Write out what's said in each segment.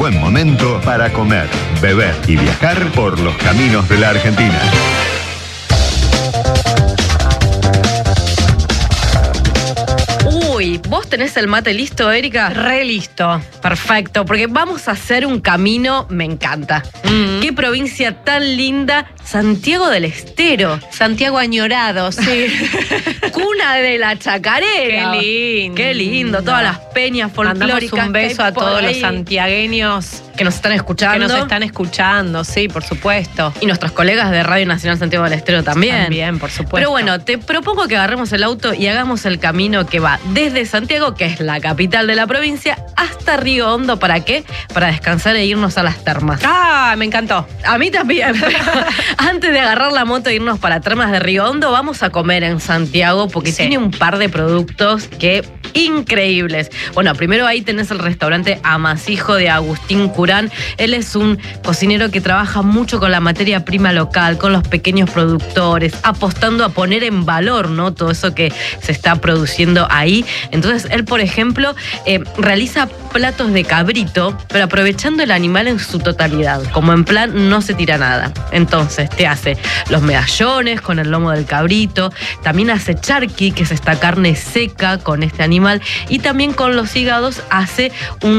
buen momento para comer, beber y viajar por los caminos de la Argentina. Uy, ¿vos tenés el mate listo, Erika? Re listo. Perfecto, porque vamos a hacer un camino, me encanta. Qué provincia tan linda, Santiago del Estero. Santiago añorado, sí. Cuna de la chacarera. Qué lindo. Qué lindo, todas las peñas folclóricas. Mandamos un beso a todos los santiagueños que nos están escuchando. Que nos están escuchando, sí, por supuesto. Y nuestros colegas de Radio Nacional Santiago del Estero también. También, por supuesto. Pero bueno, te propongo que agarremos el auto y hagamos el camino que va desde Santiago, que es la capital de la provincia, hasta Río Hondo. ¿Para qué? Para descansar e irnos a las termas. ¡Ah, me encantó! A mí también. Antes de agarrar la moto e irnos para termas de Río Hondo, vamos a comer en Santiago, porque tiene un par de productos que increíbles. Bueno, primero ahí tenés el restaurante Amasijo de Agustín Curán. Él es un cocinero que trabaja mucho con la materia prima local, con los pequeños productores, apostando a poner en valor, ¿no?, todo eso que se está produciendo ahí. Entonces, él, por ejemplo, realiza platos de cabrito, pero aprovechando el animal en su totalidad, como en plan no se tira nada. Entonces, te hace los medallones con el lomo del cabrito, también hace charqui, que es esta carne seca con este animal, y también con los hígados hace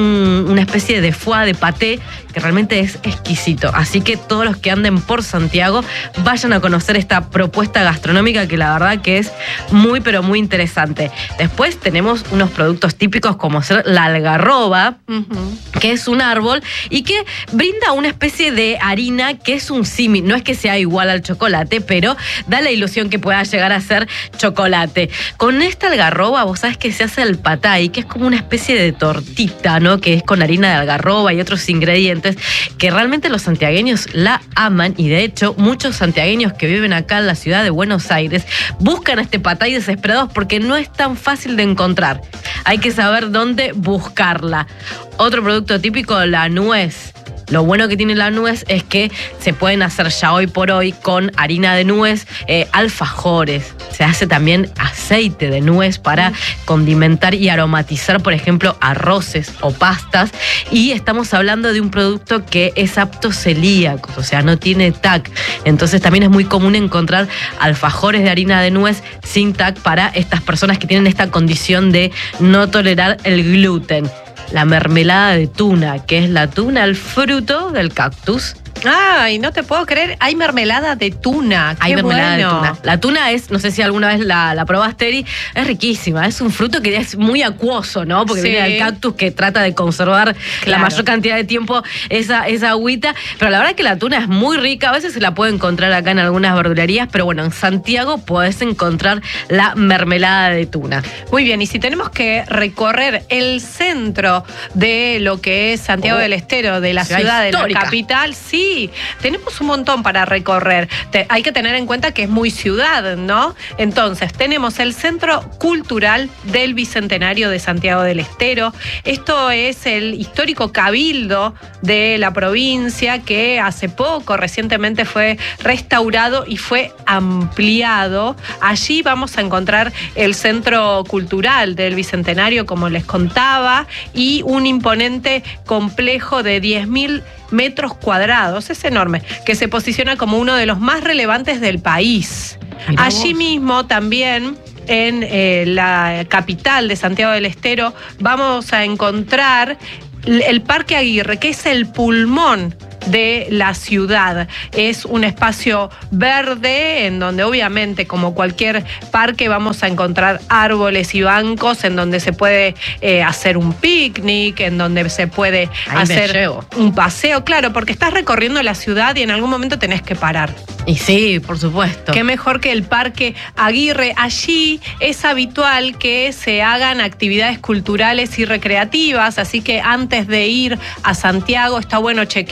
una especie de foie de paté, que realmente es exquisito. Así que todos los que anden por Santiago vayan a conocer esta propuesta gastronómica, que la verdad que es muy, pero muy interesante. Después tenemos unos productos típicos como ser la algarroba, que es un árbol y que brinda una especie de harina que es un símil. No es que sea igual al chocolate, pero da la ilusión que pueda llegar a ser chocolate. Con esta algarroba, vos sabés que se hace el patay, que es como una especie de tortita, ¿no?, que es con harina de algarroba y otros ingredientes que realmente los santiagueños la aman, y de hecho muchos santiagueños que viven acá en la ciudad de Buenos Aires buscan este patay desesperados porque no es tan fácil de encontrar. Hay que saber dónde buscarla. Otro producto típico, la nuez. Lo bueno que tiene la nuez es que se pueden hacer ya hoy por hoy con harina de nuez, alfajores. Se hace también aceite de nuez para condimentar y aromatizar, por ejemplo, arroces o pastas. Y estamos hablando de un producto que es apto celíacos, o sea, no tiene TAC. Entonces también es muy común encontrar alfajores de harina de nuez sin TAC para estas personas que tienen esta condición de no tolerar el gluten. La mermelada de tuna, que es la tuna, el fruto del cactus. Ay, no te puedo creer, hay mermelada de tuna. Hay mermelada bueno. de tuna. La tuna es, no sé si alguna vez la probaste, Eri, es riquísima. Es un fruto que es muy acuoso, ¿no? Porque viene del cactus, que trata de conservar la mayor cantidad de tiempo esa agüita. Pero la verdad que la tuna es muy rica. A veces se la puede encontrar acá en algunas verdulerías, pero bueno, en Santiago podés encontrar la mermelada de tuna. Muy bien, y si tenemos que recorrer el centro de lo que es Santiago del Estero, de la ciudad de la capital, sí, tenemos un montón para recorrer. Hay que tener en cuenta que es muy ciudad, ¿no? Entonces, tenemos el Centro Cultural del Bicentenario de Santiago del Estero. Esto es el histórico cabildo de la provincia, que hace poco, recientemente, fue restaurado y fue ampliado. Allí vamos a encontrar el Centro Cultural del Bicentenario, como les contaba, y un imponente complejo de 10.000 metros cuadrados, es enorme, que se posiciona como uno de los más relevantes del país. Allí mismo también, en la capital de Santiago del Estero, vamos a encontrar el Parque Aguirre, que es el pulmón de la ciudad. Es un espacio verde en donde, obviamente, como cualquier parque, vamos a encontrar árboles y bancos en donde se puede hacer un picnic, en donde se puede hacer un paseo. Claro, porque estás recorriendo la ciudad y en algún momento tenés que parar. Y sí, por supuesto. Qué mejor que el Parque Aguirre. Allí es habitual que se hagan actividades culturales y recreativas, así que antes de ir a Santiago está bueno chequear la página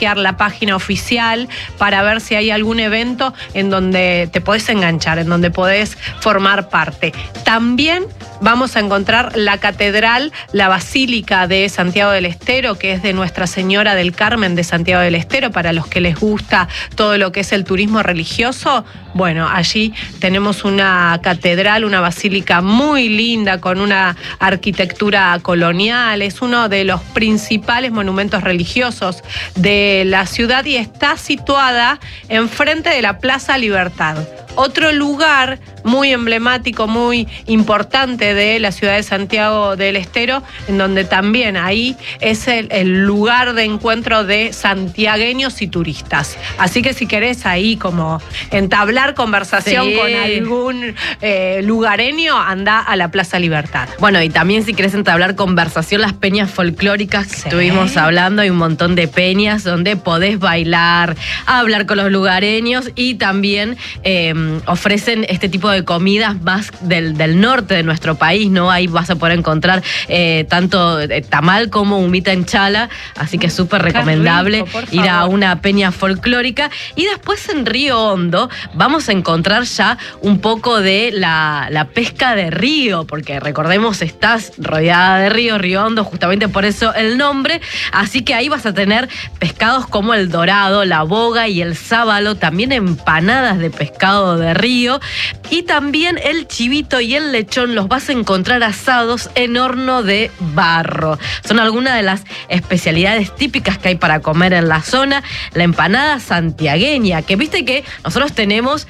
página oficial para ver si hay algún evento en donde te podés enganchar, en donde podés formar parte. También vamos a encontrar la catedral, la Basílica de Santiago del Estero, que es de Nuestra Señora del Carmen de Santiago del Estero, para los que les gusta todo lo que es el turismo religioso. Bueno, allí tenemos una catedral, una basílica muy linda, con una arquitectura colonial. Es uno de los principales monumentos religiosos de la ciudad y está situada enfrente de la Plaza Libertad. Otro lugar muy emblemático, muy importante de la ciudad de Santiago del Estero, en donde también ahí es el lugar de encuentro de santiagueños y turistas. Así que si querés ahí como entablar conversación con algún lugareño, anda a la Plaza Libertad. Bueno, y también si querés entablar conversación, las peñas folclóricas que estuvimos hablando, hay un montón de peñas donde podés bailar, hablar con los lugareños y también ofrecen este tipo de comidas más del norte de nuestro país, ¿no? Ahí vas a poder encontrar tanto tamal como humita en chala, así que es súper recomendable ir a una peña folclórica. Y después en Río Hondo vamos a encontrar ya un poco de la pesca de río, porque recordemos, estás rodeada de río, Río Hondo, justamente por eso el nombre, así que ahí vas a tener pescados como el dorado, la boga y el sábalo, también empanadas de pescado de río, y también el chivito y el lechón los vas a encontrar asados en horno de barro. Son algunas de las especialidades típicas que hay para comer en la zona. La empanada santiagueña, que viste que nosotros tenemos,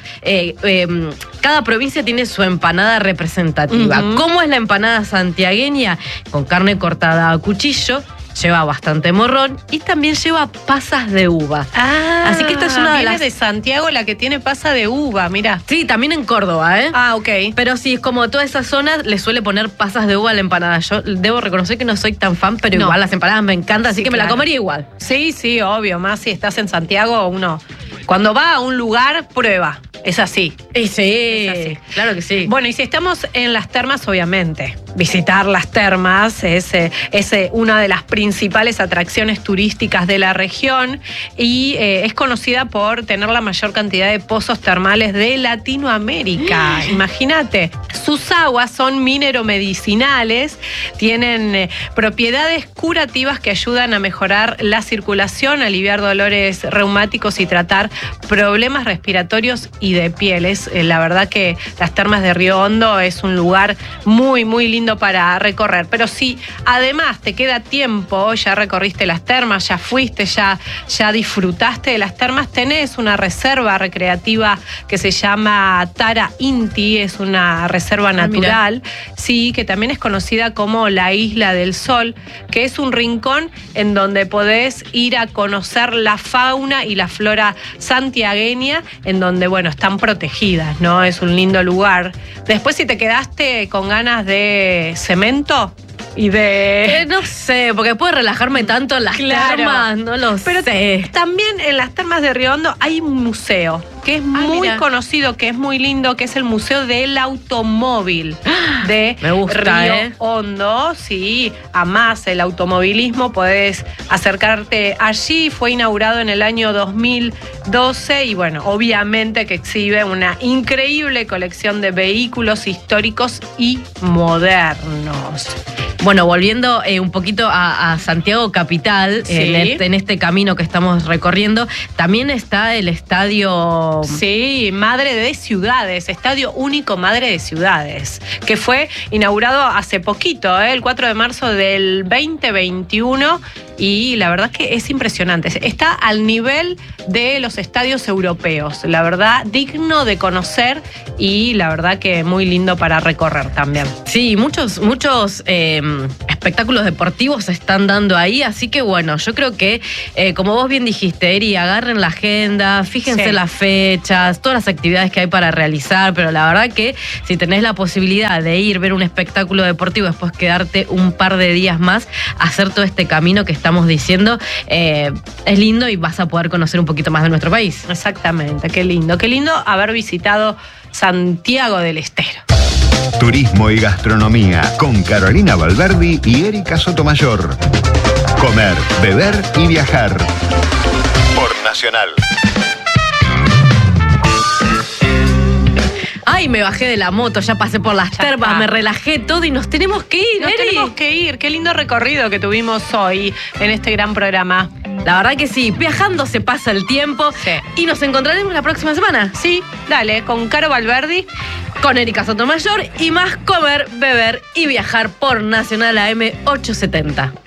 cada provincia tiene su empanada representativa. ¿Cómo es la empanada santiagueña? Con carne cortada a cuchillo, lleva bastante morrón y también lleva pasas de uva. Así que esta es una de las de Santiago, la que tiene pasa de uva, mira. Sí, también en Córdoba, ¿eh? Ok. Pero sí, es como toda esa zona le suele poner pasas de uva a la empanada. Yo debo reconocer que no soy tan fan, pero igual las empanadas me encantan, así que me la comería igual. Sí, sí, obvio. Más si estás en Santiago, uno cuando va a un lugar, prueba. Es así. Sí, es así. Claro que sí. Bueno, y si estamos en las termas, obviamente, visitar las termas es una de las principales atracciones turísticas de la región y es conocida por tener la mayor cantidad de pozos termales de Latinoamérica. Imagínate. Sus aguas son mineromedicinales, tienen propiedades curativas que ayudan a mejorar la circulación, aliviar dolores reumáticos y tratar problemas respiratorios y de pieles. La verdad que las termas de Río Hondo es un lugar muy, muy lindo para recorrer. Pero si además te queda tiempo, ya recorriste las termas, ya fuiste, ya disfrutaste de las termas, tenés una reserva recreativa que se llama Tara Inti, es una reserva natural, sí, que también es conocida como la Isla del Sol, que es un rincón en donde podés ir a conocer la fauna y la flora santiagueña, en donde, bueno, están protegidas, ¿no? Es un lindo lugar. Después, si te quedaste con ganas de cemento y de... no sé, porque puede relajarme tanto en las termas, no lo sé. Pero también en las termas de Río Hondo hay un museo que es muy conocido, que es muy lindo, que es el Museo del Automóvil de Río Hondo. Sí, amás el automovilismo, podés acercarte allí. Fue inaugurado en el año 2012 y bueno, obviamente que exhibe una increíble colección de vehículos históricos y modernos. Bueno, volviendo un poquito a Santiago Capital, en este camino que estamos recorriendo, también está el estadio... Sí, Madre de Ciudades, Estadio Único Madre de Ciudades, que fue inaugurado hace poquito, el 4 de marzo del 2021, y la verdad que es impresionante. Está al nivel de los estadios europeos, la verdad, digno de conocer y la verdad que muy lindo para recorrer también. Sí, muchos espectáculos deportivos se están dando ahí, así que bueno, yo creo que, como vos bien dijiste, Eri, agarren la agenda, fíjense las fechas, todas las actividades que hay para realizar, pero la verdad que si tenés la posibilidad de ir, ver un espectáculo deportivo, después quedarte un par de días más, hacer todo este camino que estamos diciendo, es lindo y vas a poder conocer un poquito más de nuestro país. Exactamente, qué lindo haber visitado Santiago del Estero. Turismo y gastronomía con Carolina Valverdi y Erika Sotomayor. Comer, beber y viajar. Por Nacional. Ay, me bajé de la moto, ya pasé por las termas, me relajé todo y nos tenemos que ir, Nos tenemos que ir. Qué lindo recorrido que tuvimos hoy en este gran programa. La verdad que sí, viajando se pasa el tiempo. Sí. Y nos encontraremos la próxima semana. Sí, dale, con Caro Valverdi, con Erika Sotomayor y más comer, beber y viajar por Nacional AM 870.